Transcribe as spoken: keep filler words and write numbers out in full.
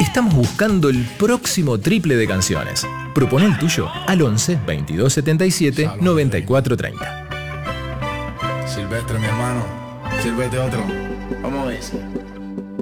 Estamos buscando el próximo triple de canciones. Propone el tuyo al once, veintidós setenta y siete, noventa y cuatro treinta. Silvestre, mi hermano, sírvete otro. Vamos a ver.